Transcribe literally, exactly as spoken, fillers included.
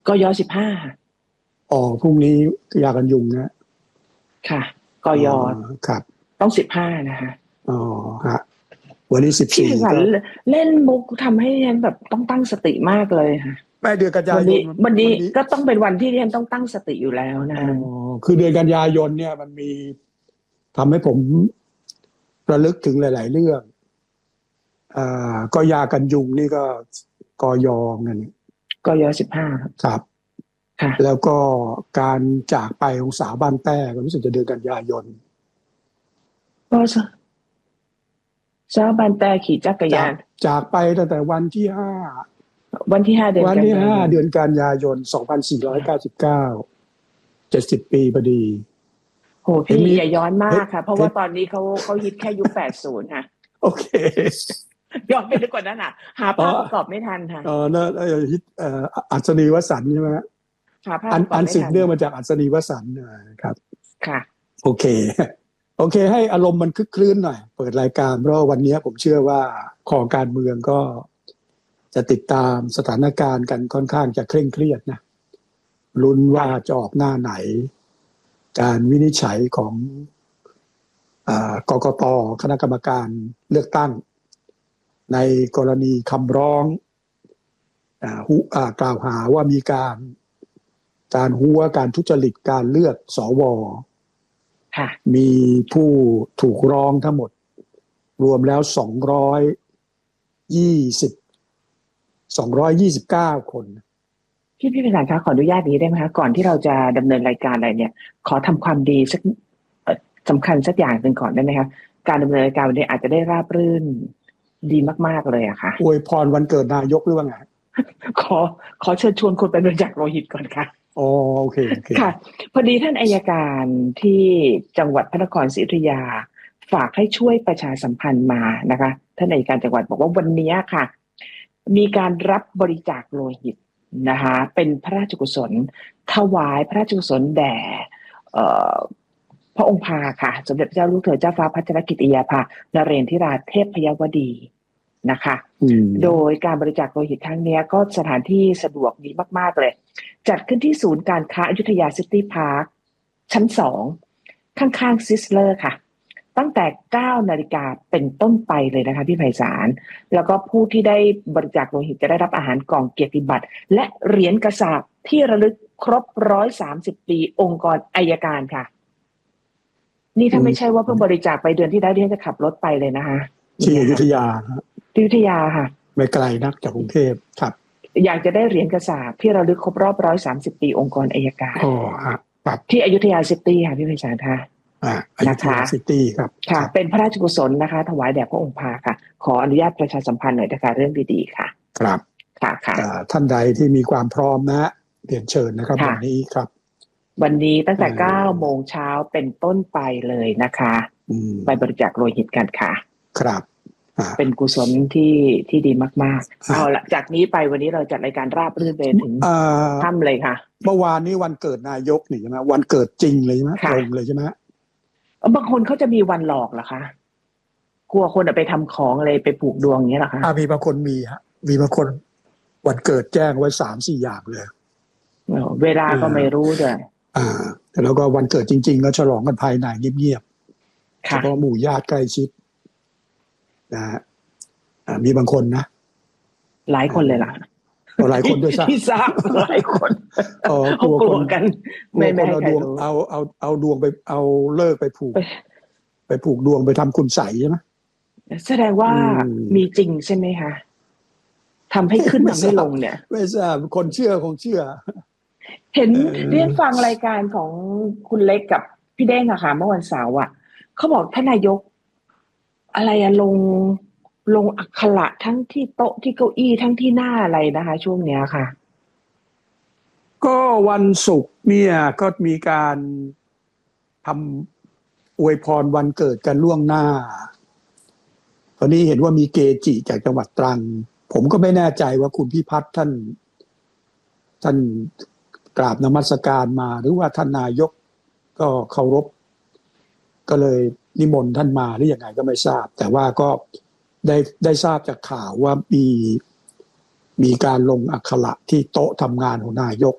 กยสิบห้าอ๋อพรุ่งนี้ยากันยุงนะค่ะกยครับต้องสิบห้านะคะอ๋อฮะวันนี้สิบสี่ก็เล่นมุกทำให้ฉันแบบต้องตั้งสติมากเลยค่ะแม่เดือนกันยายนวันนี้ก็ต้องเป็นวันที่ฉันต้องตั้งสติอยู่แล้วนะอ๋อคือเดือนกันยายนเนี่ยมันมีทำให้ผมระลึกถึงหลายๆเรื่องอ่าก็ยากันยุงนี่ก็กยเงินกยสิบห้าครับค่ะแล้วก็การจากไปของสาวบ้านแต้ก็รู้สึกจะเดือนกันยายนก็สาวบ้านแต้ขี่จักรยานจากไปตั้งแต่วันที่ห้าวันที่ห้าเดือนวันที่ห้าเดือนกันยายนสองพันสี่ร้อยเก้าสิบเก้าเจ็ดสิบปีพอดีโหพี่อย่าย้อนมากค่ะเพราะว่าตอนนี้เขาเขาฮิตแค่ยุคแปดสิบค่ะโอเคย้อนไปลึกกว่านั้นอ่ะหาภาพประกอบไม่ทันค่ะอ๋อนั่นฮิตเอ่ออัศนีวสันต์ใช่ไหมหาภาพประกอบไม่ทันอันสืบเนื่องมาจากอัศนีวสันต์ครับค่ะโอเคโอเคให้อารมณ์มันคึกคลื้นหน่อยเปิดรายการเพราะวันนี้ผมเชื่อว่าคอการเมืองก็จะติดตามสถานการณ์กันค่อนข้างจะเคร่งเครียดนะลุ้นว่าจะออกหน้าไหนการวินิจฉัยของกกต.คณะกรรมการเลือกตั้งในกรณีคำร้องกล่าวหาว่ามีการการหัวการทุจริตการเลือกสวมีผู้ถูกร้องทั้งหมดรวมแล้วสองร้อยยี่สิบ สองร้อยยี่สิบเก้าคนพี่พี่ประธานคะขออนุญาตนี้ได้ไหมคะก่อนที่เราจะดำเนินรายการอะไรเนี่ยขอทำความดีสักสำคัญสักอย่างหนึ่งก่อนได้ไหมคะการดำเนินรายการวันนี้อาจจะได้ราบรื่นดีมากๆเลยอะค่ะอวยพรวันเกิดนายกหรือว่าไงขอขอเชิญชวนคนไปบริจาคโลหิตก่อนค่ะอ๋อโอเคโอเคค่ะพอดีท่านอัยการที่จังหวัดพระนครศรีอยุธยาฝากให้ช่วยประชาสัมพันธ์มานะคะท่านอัยการจังหวัดบอกว่าวันนี้ค่ะมีการรับบริจาคโลหิตนะคะเป็นพระราชกุศลถวายพระราชกุศลแด่พระองค์พาค่ะสมเด็จพระเจ้าลูกเธอเจ้าฟ้าพัชรกิติยาภานเรนทิราเทพยวดีนะคะโดยการบริจาคโลหิตครั้งนี้ก็สถานที่สะดวกดีมากๆเลยจัดขึ้นที่ศูนย์การค้าอยุธยาซิตี้พาร์คชั้นสองข้างๆซิสเลอร์ค่ะตั้งแต่เก้านาฬิกาเป็นต้นไปเลยนะคะพี่ไพศาลแล้วก็ผู้ที่ได้บริจาคโลหิตจะได้รับอาหารกล่องเกียรติบัตรและเหรียญกระสาบที่ระลึกครบหนึ่งร้อยสามสิบปีองค์กรอัยการค่ะนี่ถ้าไม่ใช่ว่าเพิ่งบริจาคไปเดือนที่แล้วที่จะขับรถไปเลยนะคะที่อยุธยาที่อยุธยาค่ะไม่ไกลนักจากกรุงเทพครับอยากจะได้เหรียญกระสาบที่ระลึกครบรอบหนึ่งร้อยสามสิบปีองค์กรอัยการอ๋อครับที่อยุธยาซิตี้ค่ะพี่ไพศาลค่ะอ่าอยุธยาซิตี้ครับค่ะเป็นพระราชกุศลนะคะถวายแด่พระองค์พาค่ะขออนุญาตประชาสัมพันธ์หน่อยนะคะเรื่องดีๆค่ะครับค่ะค่ะท่านใดที่มีความพร้อมนะเรียนเชิญนะครับวันนี้ครับวันนี้ตั้งแต่เก้าโมงเช้าเป็นต้นไปเลยนะคะไปบริจาคโลหิตกันค่ะครับเป็นกุศลที่ที่ดีมากๆเอาละจากนี้ไปวันนี้เราจัดรายการราบรื่นไปถึงค่ำเลยค่ะเมื่อวานนี้วันเกิดนายกนี่ใช่ไหมวันเกิดจริงเลยใช่ไหมตรงเลยใช่ไหมบางคนเขาจะมีวันหลอกเหรอคะกลัวคนไปทำของอะไรไปผูกดวงอย่างเงี้ยเหรอคะอ่ามีบางคนมีฮะมีบางคนวันเกิดแจ้งไว้สามสี่อย่างเลยเวลาก็ไม่รู้ด้วยอ่าแล้วก็วันเกิดจริงๆก็ฉลองกันภายในเงียบๆเฉพาะหมู่ญาติใกล้ชิดนะฮะมีบางคนนะหลายคนเลยล่ะหลายคนด้วยซ้ำที่ทราบหลายคนอ๋อกลัวคนกันไม่ไม่ให้ใครรู้เอาเอาเอาดวงไปเอาเลิกไปผูกไปผูกดวงไปทำคุณใสใช่ไหมแสดงว่ามีจริงใช่ไหมคะทำให้ขึ้นทำให้ลงเนี่ยไม่ทราบคนเชื่อคงเชื่อเห็นเรียนฟังรายการของคุณเล็กกับพี่เด้งอะค่ะเมื่อวันเสาร์อะเขาบอกท่านนายกอะไรอะลงลงอักขระทั้งที่โต๊ะที่เก้าอี้ทั้งที่หน้าอะไรนะคะช่วงเนี้ยค่ะก็วันศุกร์เนี่ยก็มีการทำอวยพรวันเกิดกันล่วงหน้าตอนนี้เห็นว่ามีเกจิจากจังหวัดตรังผมก็ไม่แน่ใจว่าคุณพิพัฒน์ท่านท่านกราบนมัสการมาหรือว่าท่านนายกก็เคารพก็เลยนิมนต์ท่านมาหรือยังไงก็ไม่ทราบแต่ว่าก็ได้ได้ทราบจากข่าวว่ามีมีการลงอักขระที่โต๊ะทำงานของนายก